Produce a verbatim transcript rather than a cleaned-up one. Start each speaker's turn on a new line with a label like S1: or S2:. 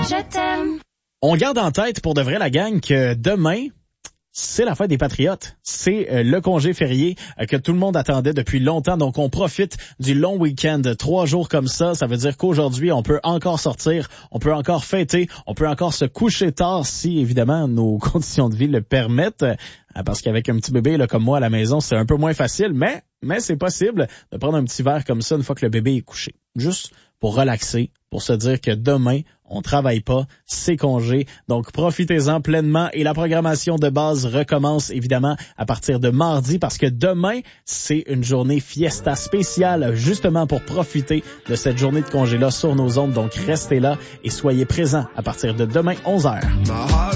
S1: je t'aime.
S2: On garde en tête pour de vrai la gang que demain, c'est la fête des Patriotes. C'est euh, le congé férié euh, que tout le monde attendait depuis longtemps. Donc, on profite du long week-end. Trois jours comme ça, ça veut dire qu'aujourd'hui, on peut encore sortir, on peut encore fêter, on peut encore se coucher tard si, évidemment, nos conditions de vie le permettent. Euh, parce qu'avec un petit bébé là, comme moi à la maison, c'est un peu moins facile, mais, mais c'est possible de prendre un petit verre comme ça une fois que le bébé est couché. Juste pour relaxer, pour se dire que demain, on travaille pas, c'est congé. Donc, profitez-en pleinement et la programmation de base recommence évidemment à partir de mardi parce que demain, c'est une journée fiesta spéciale justement pour profiter de cette journée de congé-là sur nos ondes. Donc, restez là et soyez présents à partir de demain, onze heures.